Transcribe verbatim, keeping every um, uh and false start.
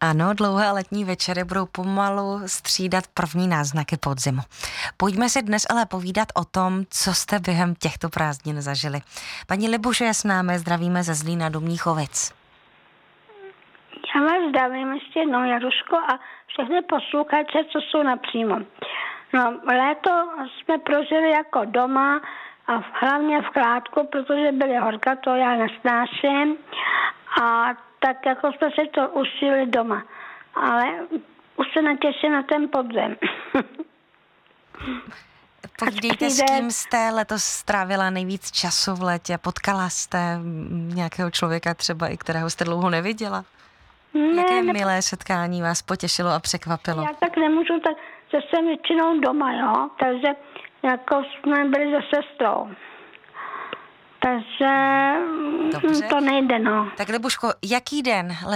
Ano, dlouhé letní večery budou pomalu střídat první náznaky podzimu. Pojďme si dnes ale povídat o tom, co jste během těchto prázdnin zažili. Paní Libuše je s námi, zdravíme ze Zlína do Mníchovic. Já vás zdravím ještě jednou, Jaruško, a všechny posluchače, co jsou napřímo. No, léto jsme prožili jako doma a hlavně v chládku, protože byly horka, to já nesnáším. A tak jako jsme si to užili doma. Ale už se natěším na ten podzem. Povídejte, s kým jste letos strávila nejvíc času v létě? Potkala jste nějakého člověka třeba, i kterého jste dlouho neviděla? Ne, Jaké ne, milé setkání vás potěšilo a překvapilo? Já tak nemůžu, tak že jsem většinou doma, jo. Takže jako jsme byli se sestrou. Takže Dobře. to nejde, no. Tak Libuško, jaký den